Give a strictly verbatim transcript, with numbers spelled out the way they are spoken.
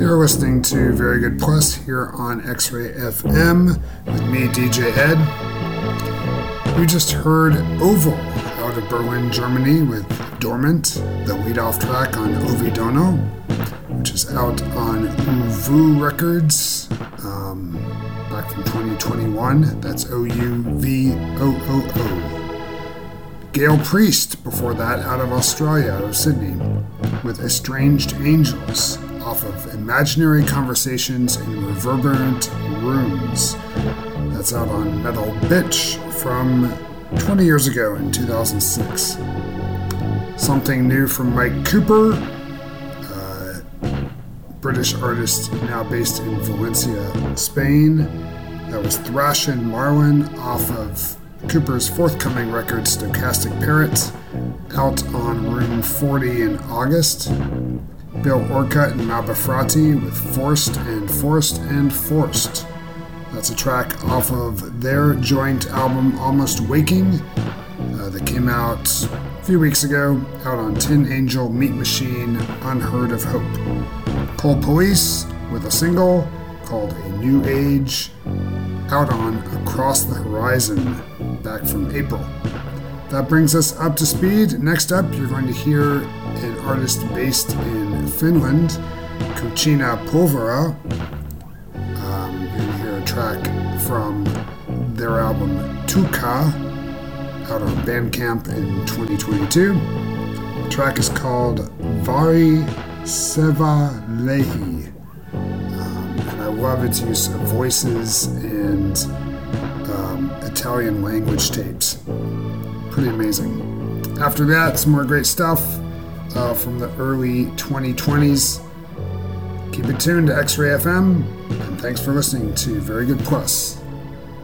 You're listening to Very Good Plus here on X-Ray F M with me, D J Ed. You just heard Oval out of Berlin, Germany with Dormant, the lead-off track on Ovidono, which is out on Uvu Records um, back from twenty twenty-one. That's O U V O O O. Gail Priest before that out of Australia, out of Sydney, with Estranged Angels off of Imaginary Conversations in Reverberant Rooms. That's out on Metal Bitch from twenty years ago in two thousand six. Something new from Mike Cooper, uh, British artist now based in Valencia, Spain. That was Thrashin' Marlin off of Cooper's forthcoming record Stochastic Parrot, out on Room forty in August. Bill Orcutt and Malbafrati with Forced and Forced and Forced. That's a track off of their joint album Almost Waking uh, that came out a few weeks ago, out on Tin Angel, Meat Machine, Unheard of Hope. Cold Police with a single called A New Age, out on Across the Horizon, back from April. That brings us up to speed. Next up, you're going to hear an artist based in Finland, Kuchina Polvera. Um, you're going to hear a track from their album Tuka, out on Bandcamp in twenty twenty-two. The track is called Vari Seva Lehi. Um, and I love its use of voices and um, Italian language tapes. Pretty amazing. After that, some more great stuff uh, from the early twenty twenties. Keep it tuned to X-Ray F M, and thanks for listening to Very Good Plus.